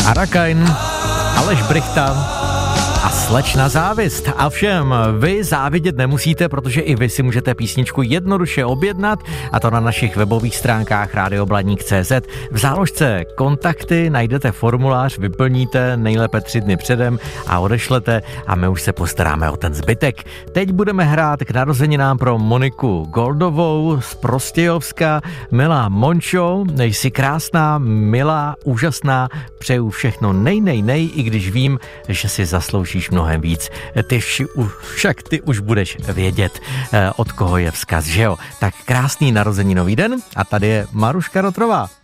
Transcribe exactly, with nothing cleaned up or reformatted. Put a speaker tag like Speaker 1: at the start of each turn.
Speaker 1: Arakain, Aleš Brychta a Slečna závist. A všem, vy závidět nemusíte, protože i vy si můžete písničku jednoduše objednat, a to na našich webových stránkách radiobladník tečka cé zet. V záložce kontakty najdete formulář, vyplníte nejlépe tři dny předem a odešlete a my už se postaráme o ten zbytek. Teď budeme hrát k narozeninám pro Moniku Goldovou z Prostějovska. Milá Mončo, jsi krásná, milá, úžasná, přeju všechno nej, nej, nej, i když vím, že si zasloužíš mnohem víc. Ty vši, však ty už budeš vědět, od koho je vzkaz, že jo? Tak krásný narozeninový den a tady je Maruška Rotrová.